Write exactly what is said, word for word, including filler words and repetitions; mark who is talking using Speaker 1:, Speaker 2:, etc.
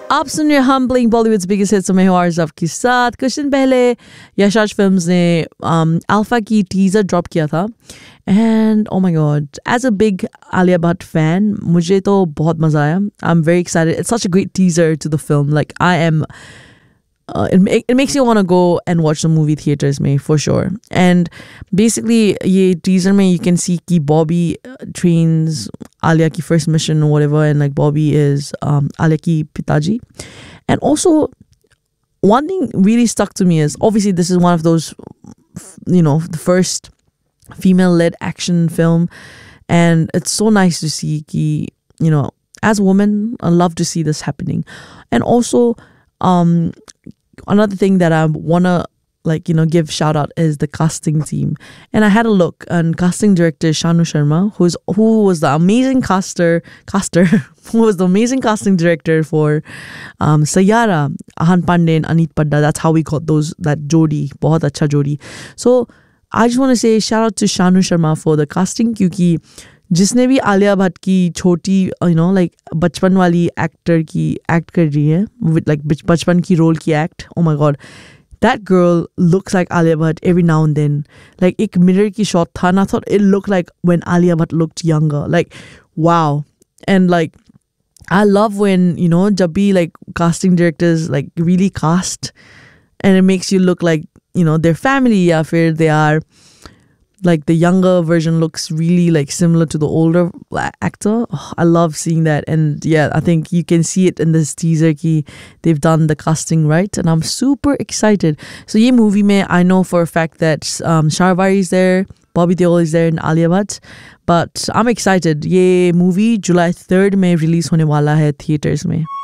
Speaker 1: आप सुन रहे हम प्लेइंग बॉलीवुड्स बिगेस्ट हिट्स में और आपके साथ कुछ दिन पहले यशराज फिल्म्स ने अल्फा की टीजर ड्रॉप किया था and oh my God as a big Alia Bhatt fan मुझे तो बहुत मज़ा आया I am very excited it's such a great teaser to the film like I am Uh, it, it makes you want to go and watch the movie theaters में for sure and basically ये teaser में you can see कि Bobby uh, trains Alia की first mission or whatever and like Bobby is um, Alia की पिताजी and also one thing really stuck to me is obviously this is one of those you know the first female led action film and it's so nice to see कि you know as a woman I love to see this happening and also um another thing that I wanna like you know give shout out is the casting team and I had a look and casting director Shanu Sharma who's who was the amazing caster caster who was the amazing casting director for um, Sayara Ahan Pandey and Aneet Padda that's how we got those that jodi bahut acha jodi so I just want to say shout out to Shanu Sharma for the casting क्योंकि जिसने भी आलिया भट्ट की छोटी you know like बचपन वाली actor की act कर रही है विद लाइक बचपन की रोल की act oh my God that girl looks like Alia Bhatt every now and then like एक मिरर की शॉट था ना thought it look like when Alia Bhatt looked younger like wow and like I love when you know जब भी like casting directors like really cast and it makes you look like you know their family या फिर they are like the younger version looks really like similar to the older actor. Oh, I love seeing that and yeah I think you can see it in this teaser ki they've done the casting right and I'm super excited. So ye movie mein I know for a fact that um, Sharvari is there, Bobby Deol is there and Alia Bhatt but I'm excited. Ye movie July third mein release hone wala hai theaters mein.